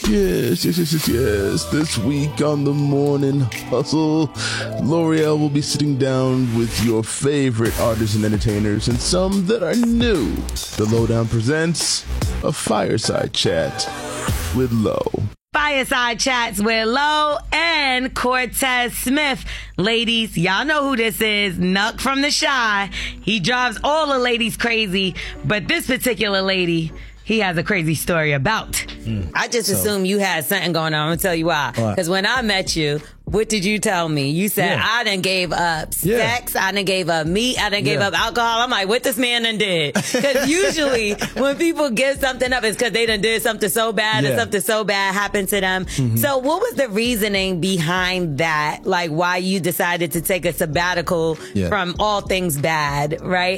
Yes. This week on the Morning Hustle, L'Oreal will be sitting down with your favorite artists and entertainers and some that are new. The Lowdown presents a fireside chat with Lo. Fireside Chats with Lo and Cortez Smith. Ladies, y'all know who this is. Nuck from The Chi. He drives all the ladies crazy, but this particular lady, he has a crazy story about. I just assumed you had something going on. I'm going to tell you why. Because when I met you, what did you tell me? You said, I done gave up sex, I done gave up meat, I done gave up alcohol. I'm like, what this man done did? Because usually when people give something up, it's because they done did something so bad and something so bad happened to them. So what was the reasoning behind that? Like why you decided to take a sabbatical from all things bad, right?